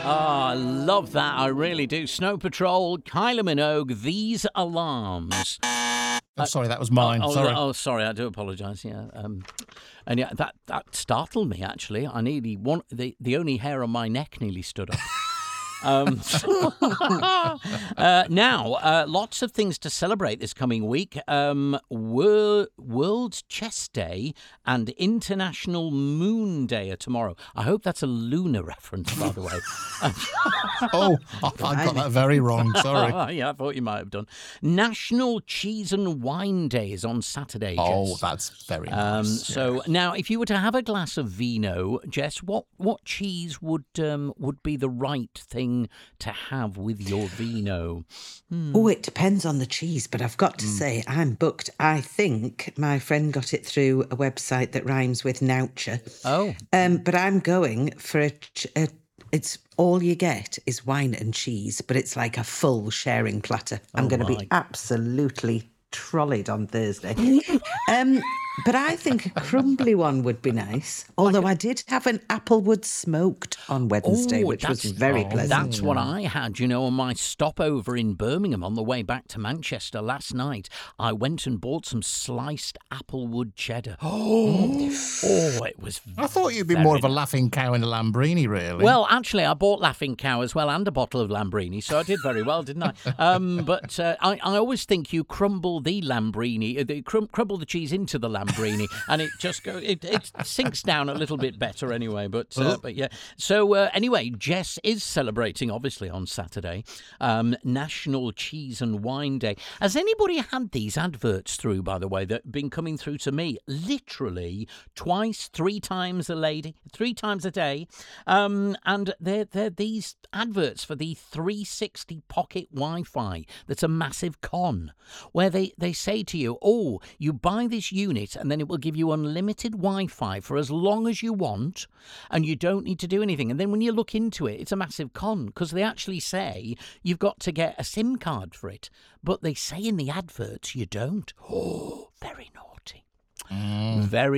I love that. I really do. Snow Patrol, Kylie Minogue, These Alarms. Oh, sorry, that was mine. Sorry. Sorry. I do apologise. Yeah, and yeah, that startled me. Actually, I nearly the only hair on my neck nearly stood up. Now, lots of things to celebrate this coming week. World Chess Day and International Moon Day are tomorrow. I hope that's a lunar reference, by the way. I got that very wrong. Sorry. Yeah, I thought you might have done. National Cheese and Wine Day is on Saturday, Jess. Oh, that's very nice. So now, if you were to have a glass of vino, Jess, what cheese would be the right thing to have with your vino? Oh, it depends on the cheese, but I've got to say I'm booked. I think my friend got it through a website that rhymes with Noucher. Oh. But I'm going for it's all you get is wine and cheese, but it's like a full sharing platter. I'm going to be absolutely trolleyed on Thursday. But I think a crumbly one would be nice. Although I did have an applewood smoked on Wednesday, which was very pleasant. That's what I had, on my stopover in Birmingham on the way back to Manchester last night. I went and bought some sliced applewood cheddar. It was I thought you'd be more of a Laughing Cow and a Lambrini, really. Well, actually, I bought Laughing Cow as well and a bottle of Lambrini, so I did very well, didn't I? But I always think you crumble the Lambrini, crumble the cheese into the Lambrini, and it just it sinks down a little bit better anyway. But yeah. So anyway, Jess is celebrating obviously on Saturday, National Cheese and Wine Day. Has anybody had these adverts through, by the way, that have been coming through to me literally twice, three times a day, and they're these adverts for the 360 pocket Wi-Fi. That's a massive con, where they say to you, you buy this unit and then it will give you unlimited Wi-Fi for as long as you want, and you don't need to do anything. And then when you look into it, it's a massive con, because they actually say you've got to get a SIM card for it, but they say in the adverts you don't. Very naughty. Very